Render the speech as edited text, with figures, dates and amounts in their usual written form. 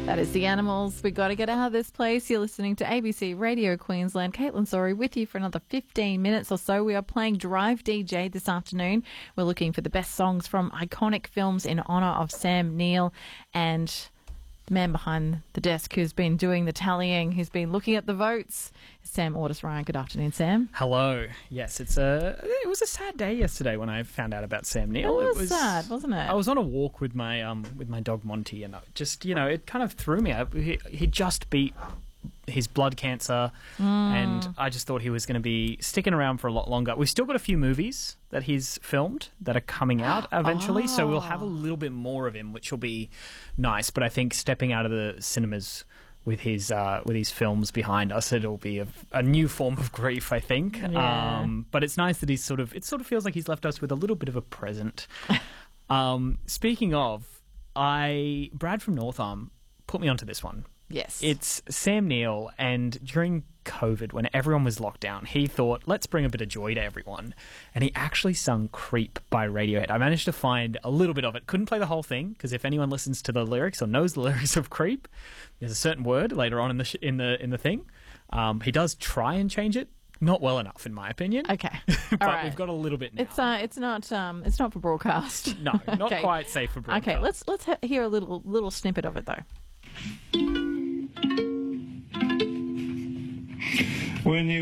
That is The Animals. We got to get out of this place. You're listening to ABC Radio Queensland. Caitlin Sorry with you for another 15 minutes or so. We are playing Drive DJ this afternoon. We're looking for the best songs from iconic films in honour of Sam Neill, and the man behind the desk who's been doing the tallying, who's been looking at the votes, Sam Ordis Ryan. Good afternoon, Sam. Hello. Yes, it was a sad day yesterday when I found out about Sam Neill. It was sad, wasn't it? I was on a walk with my dog Monty, and it kind of threw me. He just beat his blood cancer, and I just thought he was going to be sticking around for a lot longer. We've still got a few movies that he's filmed that are coming out eventually, so we'll have a little bit more of him, which will be nice. But I think stepping out of the cinemas with his films behind us, it'll be a new form of grief, I think. Yeah. But it's nice that it sort of feels like he's left us with a little bit of a present. Speaking of, Brad from North Arm put me onto this one. Yes. It's Sam Neill, and during COVID, when everyone was locked down, he thought, let's bring a bit of joy to everyone. And he actually sung Creep by Radiohead. I managed to find a little bit of it. Couldn't play the whole thing, because if anyone listens to the lyrics or knows the lyrics of Creep, there's a certain word later on in the thing. He does try and change it. Not well enough, in my opinion. Okay. But All right. we've got a little bit now. It's not for broadcast. No, not quite safe for broadcast. Okay, let's hear a little snippet of it though. When you